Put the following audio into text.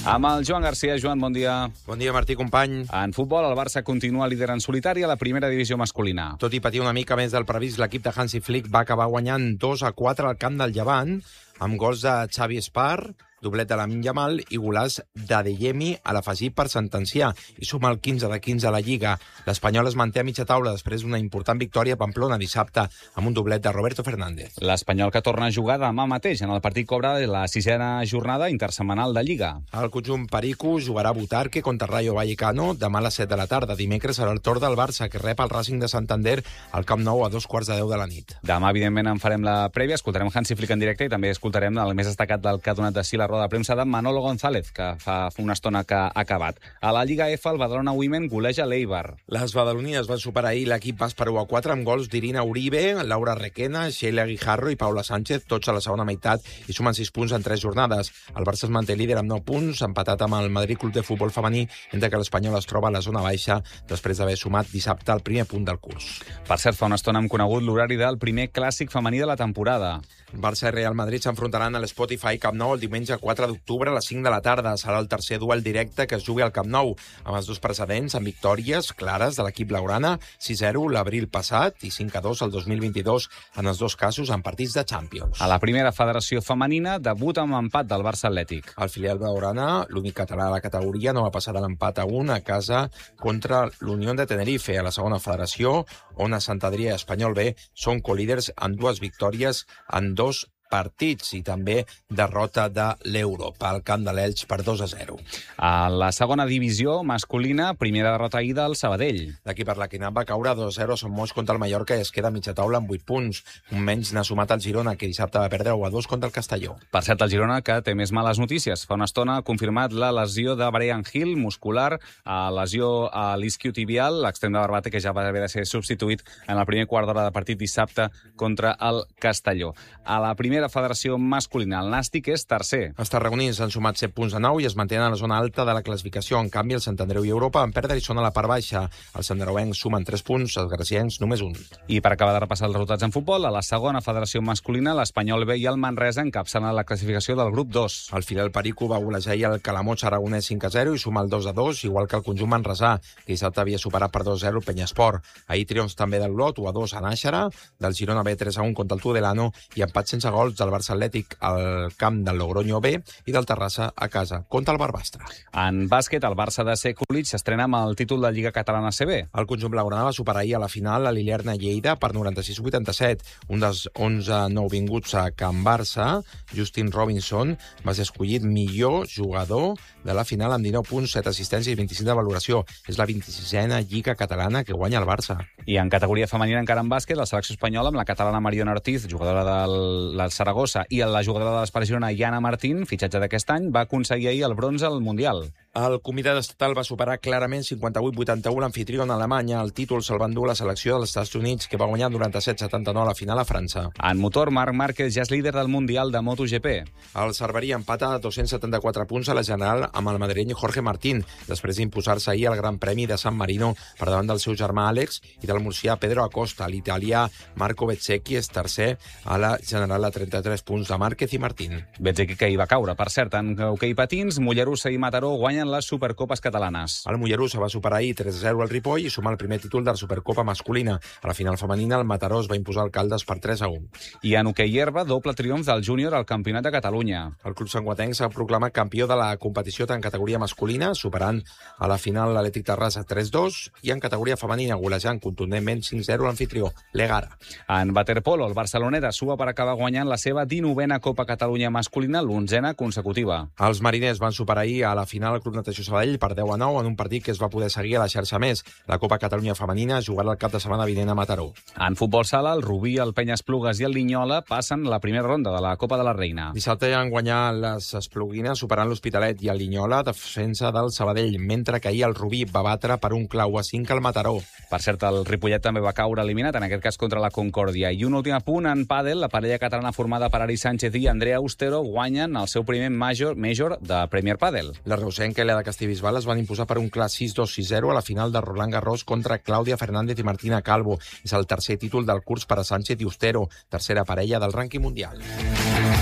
Amb el Joan Garcia. Joan, bon dia. Bon dia, Martí, company. En futbol, el Barça continua líder en solitari a la primera divisió masculina. Tot i patir una mica més del previst, l'equip de Hansi Flick va acabar guanyant 2-4 al camp del Llevant, amb gols de Xavi Espar, doblet de Lamine Yamal i golàs d'Adeyemi a l'afegir per sentenciar i sumar el 15 de 15 a la Lliga. L'Espanyol es manté a mitja taula després d'una important victòria a Pamplona dissabte amb un doblet de Roberto Fernández. L'Espanyol que torna a jugar demà mateix en el partit que obre la sisena jornada intersetmanal de Lliga. El conjunt perico jugarà a Butarque contra Rayo Vallecano demà a les 7 de la tarda. Dimecres serà el torn del Barça, que rep el Racing de Santander al Camp Nou a 2:15 de la nit. Demà, evidentment, en farem la prèvia, escoltarem Hansi Flick en directe i també escoltarem el més destacat del que ha donat de si la roda de premsa de Manolo González, que fa una estona que ha acabat. A la Lliga F, el Badalona Women goleja l'Eibar. Les badalonines van superar ahir l'equip bas per 1-4 amb gols d'Irina Uribe, Laura Requena, Sheila Guijarro i Paula Sánchez, tots a la segona meitat, i sumen 6 punts en 3 jornades. El Barça es manté líder amb 9 punts, empatat amb el Madrid Club de Futbol Femení, mentre que l'Espanyol es troba a la zona baixa després d'haver sumat dissabte el primer punt del curs. Per cert, fa una estona hem conegut l'horari del primer clàssic femení de la temporada. Barça i Real Madrid s'enfrontaran a l'Spotify Camp Nou el diumenge 4 d'octubre a les 5 de la tarda. Serà el tercer duel directe que es jugui al Camp Nou, amb els dos precedents amb victòries clares de l'equip blaugrana, 6-0 l'abril passat i 5-2 el 2022, en els dos casos en partits de Champions. A la primera federació femenina, debut amb empat del Barça Atlètic. El filial blaugrana, l'únic català de la categoria, no va passar de l'empat a 1 a casa contra l'Unió de Tenerife. A la segona federació, on a Sant Adrià i Espanyol B són colíders amb 2 victòries en 2 partits i també derrota de l'Europa al camp de l'Elx per 2-0. A la segona divisió masculina, primera derrota ahir del Sabadell. L'equip arlequinat va caure 2-0 a Son Moix contra el Mallorca i es queda a mitja taula amb 8 punts. Un menys n'ha sumat el Girona, que dissabte va perdre 1-2 contra el Castelló. Per cert, el Girona, que té més males notícies. Fa una estona ha confirmat la lesió de Brian Hill, muscular, lesió a l'isquiotibial, l'extrem de Barbate, que ja va haver de ser substituït en el primer quart d'hora de partit dissabte contra el Castelló. A la primera federació masculina, el Nàstic és tercer. Els tarragonins han sumat 7 punts a 9 i es mantenen a la zona alta de la classificació. En canvi, el Sant Andreu i Europa van perdre i són a la part baixa. Els santandreuencs sumen 3 punts, els graciencs només 1. I per acabar de repassar els resultats en futbol, a la segona federació masculina, l'Espanyol B i el Manresa encapçalen la classificació del grup 2. El filial perico va golejar ahir el Calamotx aragonès 5-0 i suma el 2-2, igual que el conjunt manresà, que dissabte havia superat per 2-0 el Penyesport. Ahir triomfs també del Lot, 1-2 a Nàixera, del Girona B 3-1 contra el Tudelano i empat sense gols del Barça Atlètic al camp del Logroño B i del Terrassa a casa contra el Barbastre. En bàsquet, el Barça de Sekulic s'estrena amb el títol de Lliga Catalana CB. El conjunt blaugrana va superar ahir a la final a l'Ilierna Lleida per 96-87. Un dels 11 nouvinguts a Can Barça, Justin Robinson, va ser escollit millor jugador de la final amb 19 punts, 7 assistències i 25 de valoració. És la 26a Lliga Catalana que guanya el Barça. I en categoria femenina encara en bàsquet, la selecció espanyola amb la catalana Mariona Ortiz, jugadora del Saragossa, i la jugadora de l'Espar Girona, Yana Martín, fitxatge d'aquest any, va aconseguir ahir el bronze al Mundial. El comitè estatal va superar clarament 58-81 l'anfitrió en Alemanya. El títol se'l va endur la selecció dels Estats Units, que va guanyar 97-79 a la final a França. En motor, Marc Márquez ja és líder del Mundial de MotoGP. El Cerverí empata a 274 punts a la general amb el madrileny Jorge Martín, després d'imposar-se ahir al Gran Premi de San Marino per davant del seu germà Àlex i del murcià Pedro Acosta. L'italià Marco Bezzecchi és tercer a la general a 33 punts de Márquez i Martín. Bezzecchi que hi va caure. Per cert, en hoquei patins, Mollerussa i Mataró guanyen les Supercopes catalanes. El Mollerussa va superar ahir 3-0 al Ripoll i sumar el primer títol de la Supercopa masculina. A la final femenina, el Mataró es va imposar al Caldes per 3-1. I en hoquei herba, doble triomf del júnior al Campionat de Catalunya. El club santguatenc s'ha proclamat campió de la competició en categoria masculina, superant a la final l'Atlètic Terrassa 3-2 i en categoria femenina golejant contundentment 5-0 l'anfitrió, l'Egara. En waterpolo, el Barceloneta sua per acabar guanyant la seva 19a Copa Catalunya masculina, l'11a consecutiva. Els mariners van superar ahir a la final el Club Natació Sabadell per 10-9 en un partit que es va poder seguir a la xarxa més. La Copa Catalunya femenina jugarà el cap de setmana vinent a Mataró. En futbol sala, el Rubí, el Penyes Plugues i el Linyola passen la primera ronda de la Copa de la Reina. Dissabte ja han guanyat les Espluguines superant l'Hospitalet i el Linyola, defensa del Sabadell, mentre que ahir el Rubí va batre per un clau a 5 al Mataró. Per cert, el Ripollet també va caure eliminat, en aquest cas contra la Concòrdia. I un últim apunt, en pàdel, la parella catalana formada per Ari Sánchez i Andrea Austero guanyen el seu primer major de Premier Padel. La reusenca i la de Castellbisbal es van imposar per un clar 6-2-6-0 a la final de Roland Garros contra Clàudia Fernández i Martina Calvo. És el tercer títol del curs per a Sánchez i Austero, tercera parella del rànquing mundial.